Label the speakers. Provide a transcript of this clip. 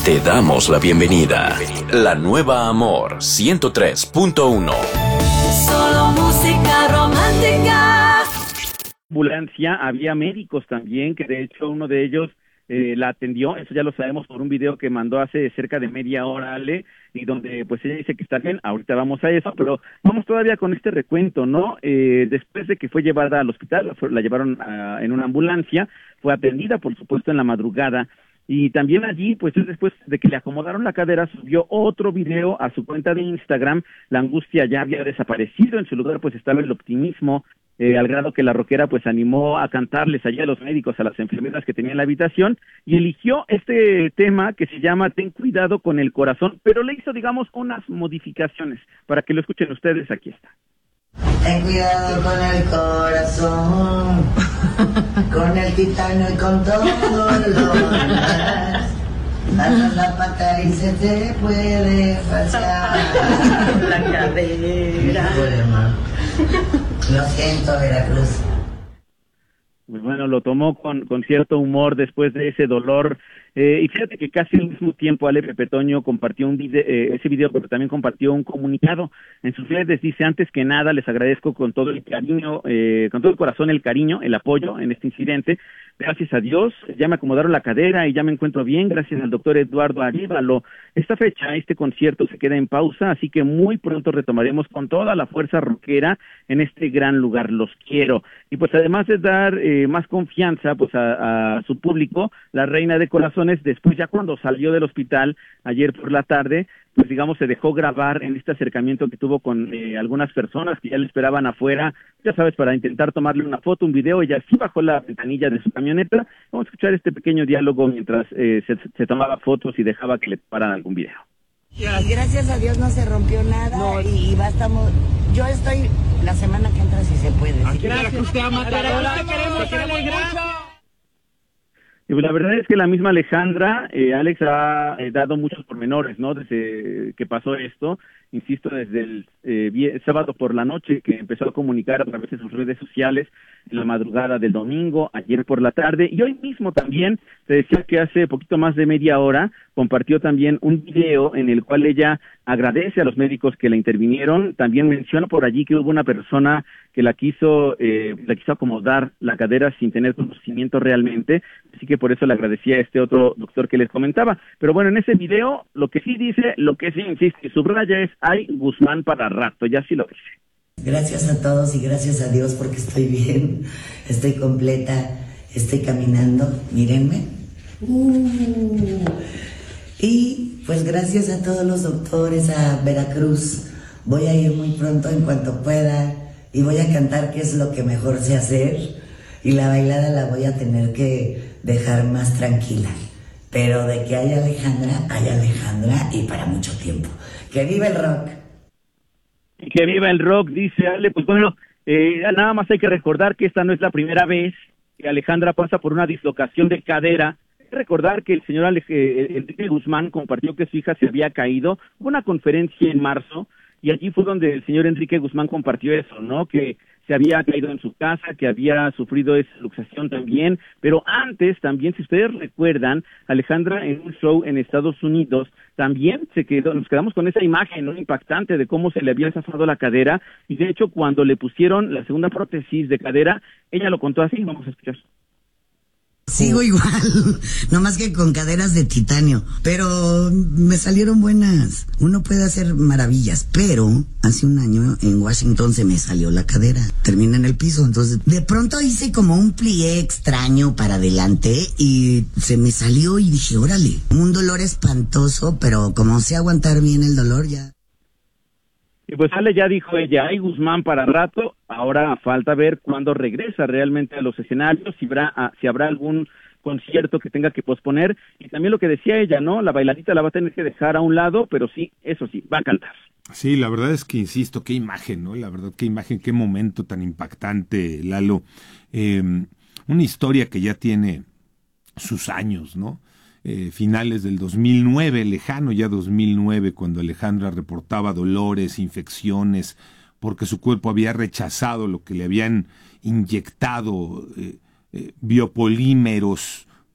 Speaker 1: Te damos la bienvenida. La nueva Amor 103.1.
Speaker 2: Solo música romántica.
Speaker 3: Ambulancia, había médicos también, que de hecho uno de ellos la atendió, eso ya lo sabemos por un video que mandó hace cerca de media hora, Ale, y donde pues ella dice que está bien. Ahorita vamos a eso, pero vamos todavía con este recuento, ¿no? Después de que fue llevada al hospital, la llevaron en una ambulancia, fue atendida, por supuesto, en la madrugada, y también allí, pues después de que le acomodaron la cadera, subió otro video a su cuenta de Instagram. La angustia ya había desaparecido, en su lugar pues estaba el optimismo, al grado que la rockera pues animó a cantarles allí a los médicos, a las enfermeras que tenían en la habitación, y eligió este tema que se llama Ten cuidado con el corazón, pero le hizo, digamos, unas modificaciones, para que lo escuchen ustedes. Aquí está.
Speaker 4: Ten cuidado con el corazón, con el titanio y con todo lo demás. Pasas la pata y se te puede pasar la cadera. Lo siento, Veracruz.
Speaker 3: Pues bueno, lo tomó con cierto humor después de ese dolor. Y fíjate que casi al mismo tiempo Ale Pepe Toño compartió ese video, pero también compartió un comunicado en sus redes. Dice: antes que nada les agradezco con todo el cariño, con todo el corazón, el cariño, el apoyo en este incidente. Gracias a Dios, ya me acomodaron la cadera y ya me encuentro bien, gracias al doctor Eduardo Aríbalo. Esta fecha, este concierto se queda en pausa, así que muy pronto retomaremos con toda la fuerza rockera en este gran lugar. Los quiero. Y pues además de dar más confianza pues a su público, la reina de corazones, después ya cuando salió del hospital ayer por la tarde, pues digamos se dejó grabar en este acercamiento que tuvo con algunas personas que ya le esperaban afuera, ya sabes, para intentar tomarle una foto, un video. Ella sí bajó la ventanilla de su camioneta. Vamos a escuchar este pequeño diálogo mientras se tomaba fotos y dejaba que le tomaran algún video.
Speaker 4: Gracias a Dios no se rompió nada, y bastamos. Yo estoy la semana que entra si se puede.
Speaker 5: Aquí gracias. Usted ama, te queremos mucho.
Speaker 3: Y pues la verdad es que la misma Alejandra, Alex, ha dado muchos pormenores, ¿no? Desde que pasó esto, insisto, desde el sábado por la noche, que empezó a comunicar a través de sus redes sociales, en la madrugada del domingo, ayer por la tarde, y hoy mismo también, te decía que hace poquito más de media hora, compartió también un video en el cual ella agradece a los médicos que la intervinieron. También menciona por allí que hubo una persona que la quiso acomodar la cadera sin tener conocimiento realmente, así que por eso le agradecía a este otro doctor que les comentaba. Pero bueno, en ese video, lo que sí dice, lo que sí insiste y subraya es: hay Guzmán para rato, ya sí lo dice.
Speaker 4: Gracias a todos y gracias a Dios porque estoy bien, estoy completa, estoy caminando, mírenme. Y pues gracias a todos los doctores, a Veracruz. Voy a ir muy pronto en cuanto pueda y voy a cantar, que es lo que mejor sé hacer, y la bailada la voy a tener que dejar más tranquila. Pero de que hay Alejandra y para mucho tiempo. ¡Que viva el rock!
Speaker 3: Y que viva el rock, dice Ale. Pues bueno, nada más hay que recordar que esta no es la primera vez que Alejandra pasa por una dislocación de cadera. Hay que recordar que el señor Enrique Guzmán compartió que su hija se había caído. Hubo una conferencia en marzo y allí fue donde el señor Enrique Guzmán compartió eso, ¿no? Que se había caído en su casa, que había sufrido esa luxación también, pero antes también, si ustedes recuerdan, Alejandra en un show en Estados Unidos también nos quedamos con esa imagen, ¿no?, impactante de cómo se le había zafado la cadera, y de hecho cuando le pusieron la segunda prótesis de cadera, ella lo contó así. Vamos a escuchar.
Speaker 4: Sigo igual, no más que con caderas de titanio, pero me salieron buenas. Uno puede hacer maravillas, pero hace un año en Washington se me salió la cadera, terminé en el piso, entonces de pronto hice como un plié extraño para adelante y se me salió y dije, órale, un dolor espantoso, pero como sé aguantar bien el dolor ya.
Speaker 3: Y pues Ale, ya dijo ella, hay Guzmán para rato. Ahora falta ver cuándo regresa realmente a los escenarios, si habrá algún concierto que tenga que posponer. Y también lo que decía ella, ¿no? La bailadita la va a tener que dejar a un lado, pero sí, eso sí, va a cantar.
Speaker 5: Sí, la verdad es que, insisto, qué imagen, ¿no? La verdad, qué imagen, qué momento tan impactante, Lalo. Una historia que ya tiene sus años, ¿no? Finales del 2009, lejano ya 2009, cuando Alejandra reportaba dolores, infecciones, porque su cuerpo había rechazado lo que le habían inyectado, biopolímeros